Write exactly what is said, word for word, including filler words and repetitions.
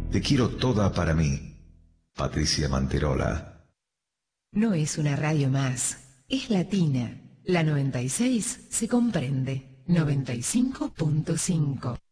Te quiero toda para mí. Patricia Manterola. No es una radio más, es latina. La noventa y seis se comprende. noventa y cinco punto cinco.